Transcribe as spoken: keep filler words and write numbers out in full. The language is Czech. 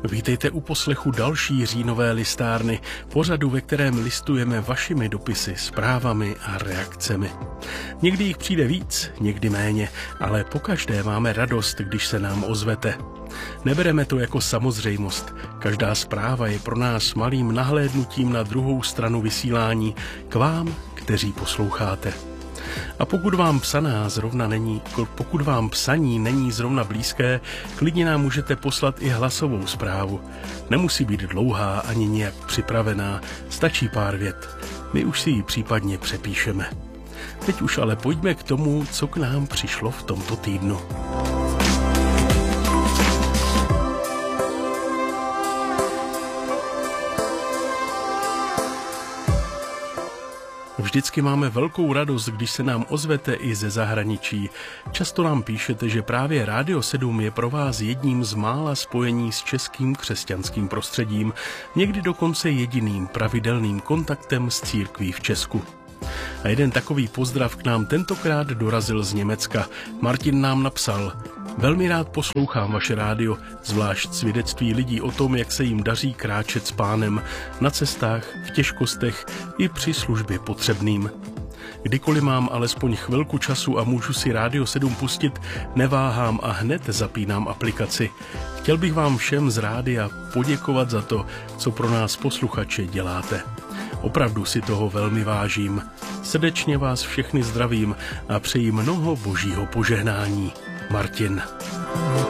Vítejte u poslechu další říjnové listárny, pořadu, ve kterém listujeme vašimi dopisy, zprávami a reakcemi. Někdy jich přijde víc, někdy méně, ale pokaždé máme radost, když se nám ozvete. Nebereme to jako samozřejmost. Každá zpráva je pro nás malým nahlédnutím na druhou stranu vysílání, k vám, kteří posloucháte. A pokud vám psaná zrovna není, pokud vám psaní není zrovna blízké, klidně nám můžete poslat i hlasovou zprávu. Nemusí být dlouhá ani nějak připravená, stačí pár vět. My už si ji případně přepíšeme. Teď už ale pojďme k tomu, co k nám přišlo v tomto týdnu. Vždycky máme velkou radost, když se nám ozvete i ze zahraničí. Často nám píšete, že právě Rádio sedm je pro vás jedním z mála spojení s českým křesťanským prostředím, někdy dokonce jediným pravidelným kontaktem s církví v Česku. A jeden takový pozdrav k nám tentokrát dorazil z Německa. Martin nám napsal: Velmi rád poslouchám vaše rádio, zvlášť svědectví lidí o tom, jak se jim daří kráčet s Pánem na cestách, v těžkostech i při službě potřebným. Kdykoliv mám alespoň chvilku času a můžu si Rádio sedm pustit, neváhám a hned zapínám aplikaci. Chtěl bych vám všem z rádia poděkovat za to, co pro nás posluchače děláte. Opravdu si toho velmi vážím. Srdečně vás všechny zdravím a přeji mnoho božího požehnání. Martin.